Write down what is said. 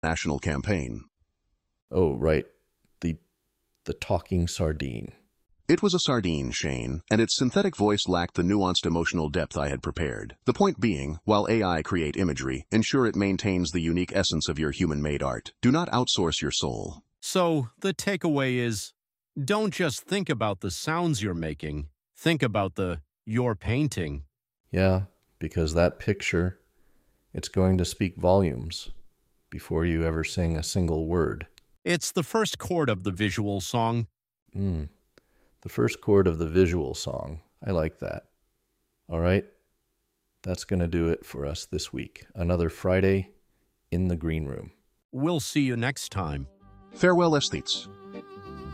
national campaign. Oh, right. The the talking sardine. It was a sardine, Shane, and its synthetic voice lacked the nuanced emotional depth I had prepared. The point being, while AI create imagery, ensure it maintains the unique essence of your human-made art. Do not outsource your soul. So, the takeaway is, don't just think about the sounds you're making, think about you're painting. Yeah, because that picture, it's going to speak volumes before you ever sing a single word. It's the first chord of the visual song. The first chord of the visual song. I like that. All right, that's going to do it for us this week. Another Friday in the green room. We'll see you next time. Farewell, aesthetes.